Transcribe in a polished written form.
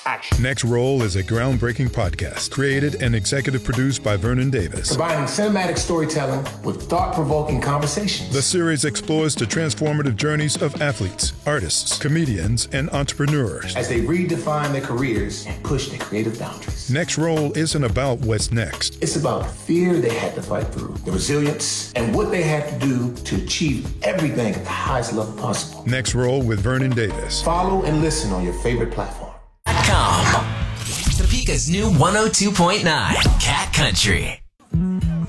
Action. Next Roll is a groundbreaking podcast created and executive produced by Vernon Davis. Combining cinematic storytelling with thought-provoking conversations. The series explores the transformative journeys of athletes, artists, comedians, and entrepreneurs as they redefine their careers and push their creative boundaries. Next Roll isn't about what's next. It's about the fear they had to fight through, the resilience, and what they had to do to achieve everything at the highest level possible. Next Roll with Vernon Davis. Follow and listen on your favorite platform. Topeka's new 102.9 Cat Country.